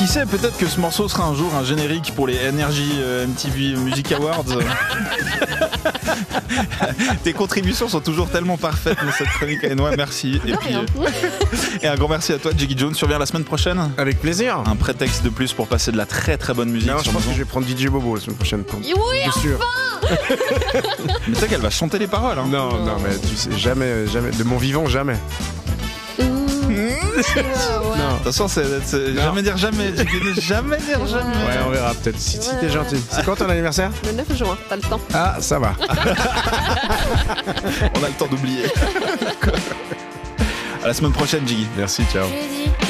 Qui sait, peut-être que ce morceau sera un jour un générique pour les Energy MTV Music Awards. Tes contributions sont toujours tellement parfaites dans cette chronique ANOA, merci. Et puis, et un grand merci à toi, Jiggy Jones. Tu reviens la semaine prochaine ? Avec plaisir. Un prétexte de plus pour passer de la très très bonne musique. Non, je pense que je vais prendre DJ Bobo la semaine prochaine. Oui, sûr. Mais tu sais qu'elle va chanter les paroles. Hein. Non, mais tu sais, jamais, de mon vivant, jamais. Non. De toute façon, c'est jamais dire jamais. Jamais dire jamais. Ouais, on verra peut-être. Si t'es gentil. C'est quand ton anniversaire ? Le 9 juin, t'as le temps. Ah, ça va. On a le temps d'oublier. À la semaine prochaine, Jiggy. Merci, ciao. Jeudi.